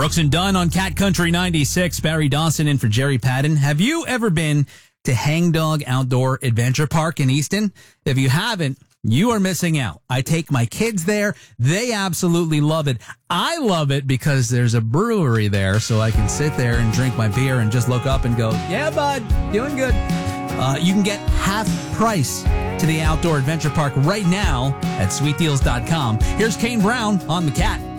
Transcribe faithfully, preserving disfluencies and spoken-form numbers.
Brooks and Dunn on Cat Country ninety-six. Barry Dawson in for Jerry Padden. Have you ever been to Hangdog Outdoor Adventure Park in Easton? If you haven't, you are missing out. I take my kids there. They absolutely love it. I love it because there's a brewery there, so I can sit there and drink my beer and just look up and go, yeah, bud, doing good. Uh, you can get half price to the Outdoor Adventure Park right now at sweet deals dot com. Here's Kane Brown on the Cat.